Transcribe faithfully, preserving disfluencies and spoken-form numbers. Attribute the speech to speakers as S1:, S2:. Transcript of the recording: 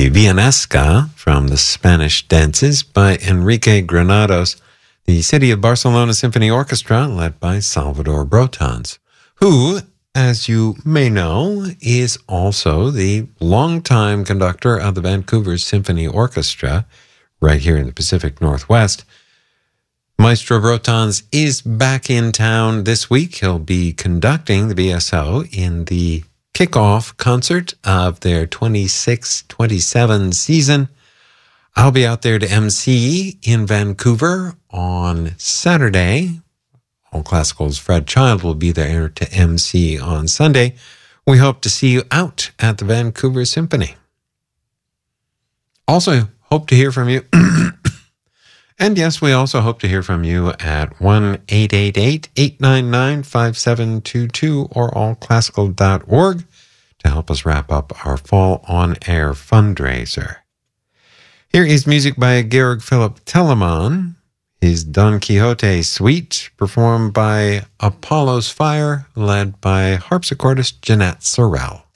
S1: the Villanesca from the Spanish Dances by Enrique Granados, the City of Barcelona Symphony Orchestra led by Salvador Brotans, who, as you may know, is also the longtime conductor of the Vancouver Symphony Orchestra right here in the Pacific Northwest. Maestro Brotans is back in town this week. He'll be conducting the B S O in the kickoff concert of their twenty-six twenty-seven season. I'll be out there to M C in Vancouver on Saturday. All Classical's Fred Child will be there to M C on Sunday. We hope to see you out at the Vancouver Symphony. Also, hope to hear from you. And yes, we also hope to hear from you at one eight eight eight, eight nine nine, five seven two two or all classical dot org to help us wrap up our Fall On Air fundraiser. Here is music by Georg Philipp Telemann, his Don Quixote Suite, performed by Apollo's Fire, led by harpsichordist Jeanette Sorrell.